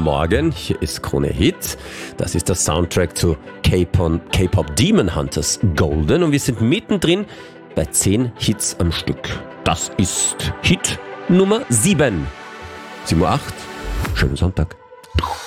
Morgen. Hier ist Krone Hit. Das ist der Soundtrack zu K-Pop Demon Hunters Golden und wir sind mittendrin bei 10 Hits am Stück. Das ist Hit Nummer 7. 7:08 Uhr. Schönen Sonntag.